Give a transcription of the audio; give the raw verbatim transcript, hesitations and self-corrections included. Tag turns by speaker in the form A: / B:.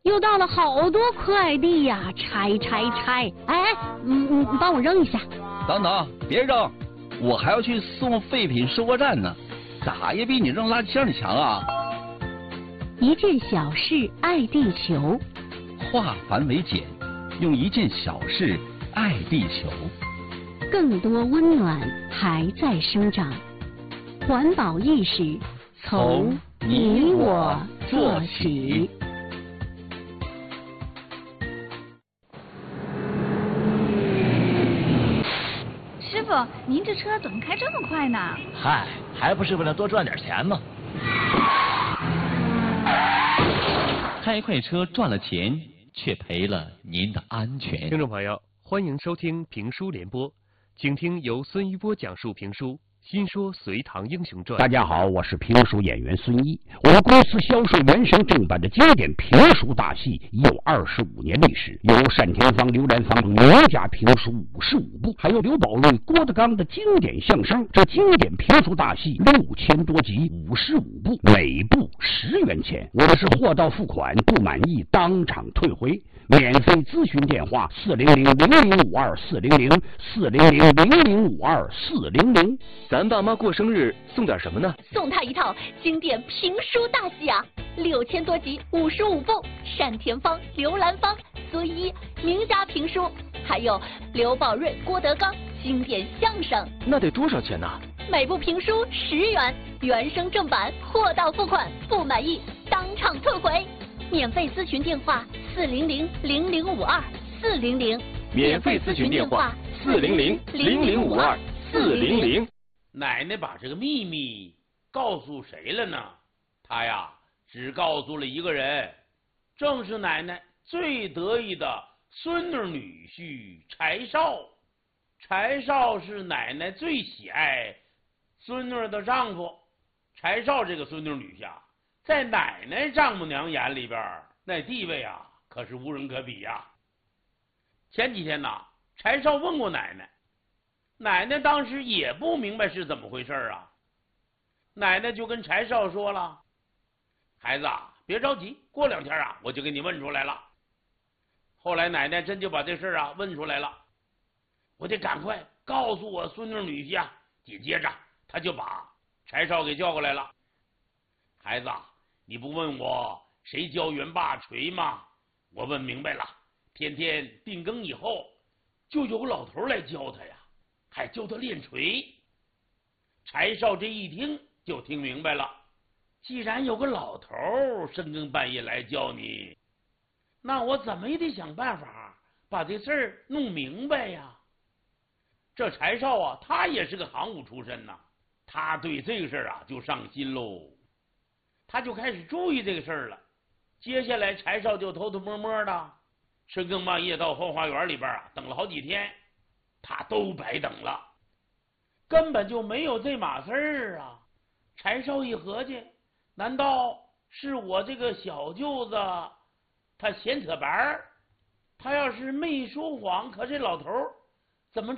A: 又到了好多快递呀，拆拆拆！哎哎，嗯嗯，帮我扔一下。
B: 等等，别扔，我还要去送废品收货站呢，咋也比你扔垃圾箱里强啊！
A: 一件小事爱地球，
B: 化繁为简，用一件小事爱地球。
A: 更多温暖还在生长，环保意识从你我做起。
C: 师傅，您这车怎么开这么快呢？
D: 嗨，还不是为了多赚点钱吗？
B: 开快车赚了钱，却赔了您的安全。
E: 听众朋友，欢迎收听评书联播，请听由孙一波讲述评书《新说隋唐英雄传》。
F: 大家好，我是评书演员孙一。我们公司销售原声正版的经典评书大戏已有二十五年历史，有单田芳、刘兰芳名家评书五十五部，还有刘宝瑞、郭德纲的经典相声。这经典评书大戏六千多集，五十五部，每部十元钱。我们是货到付款，不满意当场退回。免费咨询电话：四零零零零五二四零零四零零零零五二四零零。
E: 咱爸妈过生日送点什么呢？
G: 送他一套经典评书大戏啊，六千多集，五十五部，单田芳、刘兰芳、孙一名家评书，还有刘宝瑞、郭德纲经典相声。
E: 那得多少钱呢？
G: 每部评书十元，原声正版，货到付款，不满意当场退回。免费咨询电话：四零零零零五二四零零。
E: 免费咨询电话：四零零零零五二四零零。
H: 奶奶把这个秘密告诉谁了呢？她呀，只告诉了一个人，正是奶奶最得意的孙女女婿柴少。柴少是奶奶最喜爱孙女的丈夫。柴少这个孙女女婿啊，在奶奶丈母娘眼里边，那地位啊，可是无人可比呀。前几天呢，柴少问过奶奶，奶奶当时也不明白是怎么回事啊。奶奶就跟柴少说了：“孩子啊，别着急，过两天啊，我就给你问出来了。”后来奶奶真就把这事啊问出来了，我得赶快告诉我孙女女婿啊。紧接着他就把柴少给叫过来了：“孩子，你不问我谁教袁霸锤吗？我问明白了，天天定更以后，就有个老头来教他呀，还教他练锤。”柴少这一听就听明白了，既然有个老头深更半夜来教你，那我怎么也得想办法把这事儿弄明白呀。这柴少啊，他也是个行伍出身呐，他对这个事儿啊就上心喽，他就开始注意这个事儿了。接下来柴少就偷偷摸摸的深更半夜到后花园里边啊等了好几天，他都白等了，根本就没有这码事儿啊。柴少一合计，难道是我这个小舅子他闲扯白儿？他要是没说谎，可这老头